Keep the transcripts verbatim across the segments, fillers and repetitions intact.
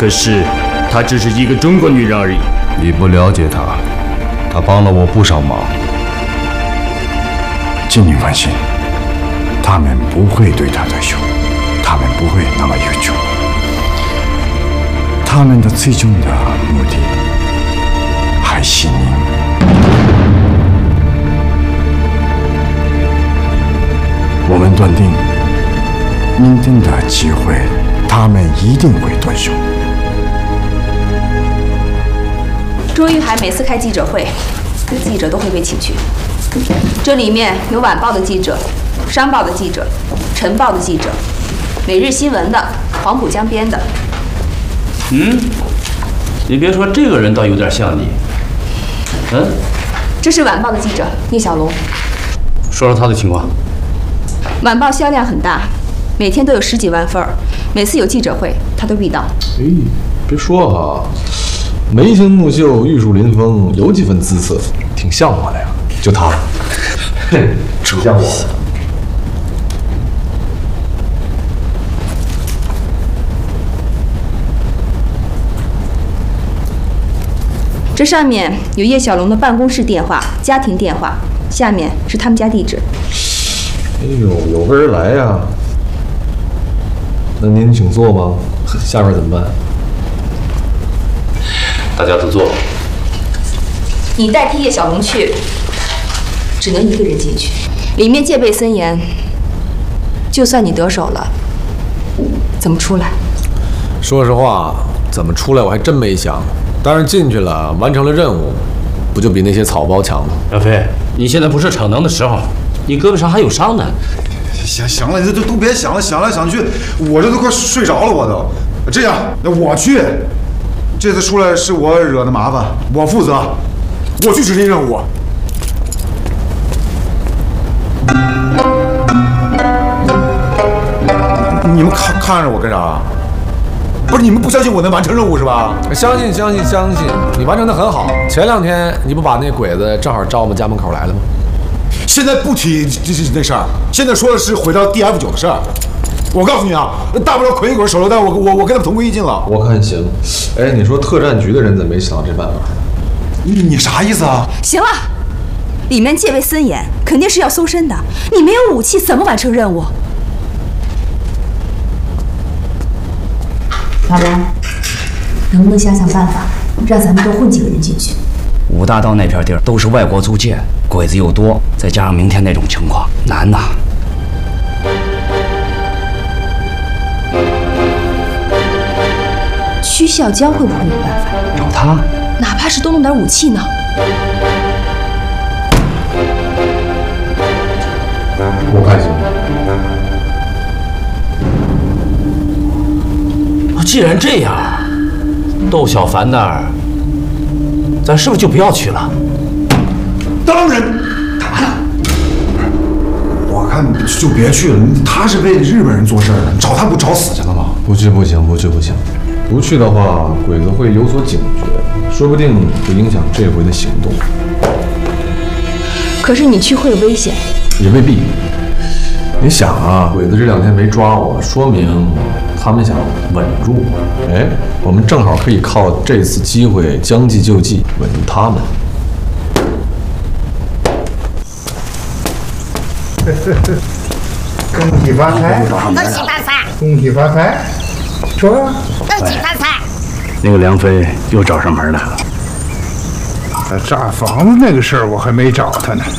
可是她只是一个中国女人而已。 你不了解她，她帮了我不少忙。 请你放心，他们不会对她动手，他们不会那么愚蠢。他们的最终的目的还是您。我们断定，明天的机会，他们一定会动手。 卓玉海每次开记者会，记者都会被请去。这里面有晚报的记者、商报的记者、晨报的记者、每日新闻的、黄浦江边的。 嗯，你别说，这个人倒有点像你。嗯， 这是晚报的记者聂小龙。 说说他的情况。 晚报销量很大，每天都有十几万份儿，每次有记者会他都必到。 哎，别说哈，眉清目秀、玉树临风，有几分姿色，挺像我的呀。就他，嘿，挺像我的。 这上面有叶小龙的办公室电话、家庭电话，下面是他们家地址。 哎呦，有备而来呀！那您请坐吗？下边怎么办？ 大家都坐。 你代替叶小龙去，只能一个人进去，里面戒备森严。就算你得手了，怎么出来？ 说实话，怎么出来我还真没想。但是进去了，完成了任务，不就比那些草包强吗？ 杨飞，你现在不是逞能的时候，你胳膊上还有伤呢。 行行了，你这都都别想了，想来想去，我这都快睡着了，我都。这样，那我去。这次出来是我惹的麻烦，我负责，我去执行任务。你们看看着我干啥？不是你们不相信我能完成任务是吧？ 相信相信相信，你完成的很好。前两天你不把那鬼子正好招我们家门口来了吗？ 现在不提这这那事儿，现在说的是毁掉 D F 九的事儿。我告诉你啊，大不了捆一捆手榴弹，我我我跟他们同归于尽了。 我看行。哎，你说特战局的人怎么没想到这办法？ 你你啥意思啊？ 行了，里面戒备森严，肯定是要搜身的。你没有武器，怎么完成任务？ 老梁，能不能想想办法，让咱们多混几个人进去？ 五大道那片地儿都是外国租界，鬼子又多，再加上明天那种情况，难呐。 屈孝江会不会有办法？ 找他， 哪怕是多弄点武器呢？ 我看行。 既然这样，窦小凡那儿，咱是不是就不要去了？ 当然，干嘛呢？我看就别去了。他是为日本人做事的，找他不找死去了吗？ 不去不行，不去不行。不去的话，鬼子会有所警觉，说不定会影响这回的行动。 可是你去会有危险。 也未必。你想啊，鬼子这两天没抓我，说明他们想稳住我。哎，我们正好可以靠这次机会将计就计，稳住他们。 恭喜发财！ 恭喜发财！ 恭喜发财！说， 恭喜发财！ 那个梁飞又找上门来了。 炸房子那个事儿我还没找他呢。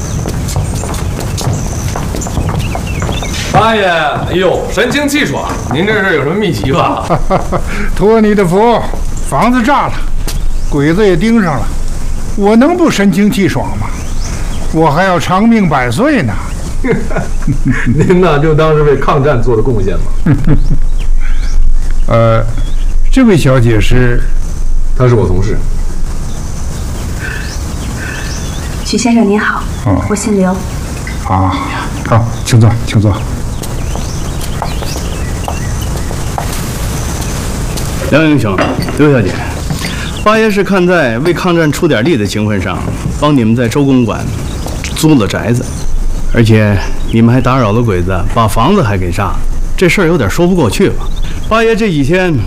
八爷，哎呦，神清气爽！您这是有什么秘籍吧？ 托你的福，房子炸了，鬼子也盯上了，我能不神清气爽吗？我还要长命百岁呢。 您呢，就当是为抗战做的贡献吧。 呃，这位小姐是？ 她是我同事。 许先生您好， 哦、 我姓刘。 啊，好，请坐，请坐。 梁英雄，刘小姐，八爷是看在为抗战出点力的情分上，帮你们在周公馆租了宅子，而且你们还打扰了鬼子，把房子还给炸了，这事儿有点说不过去吧？八爷这几天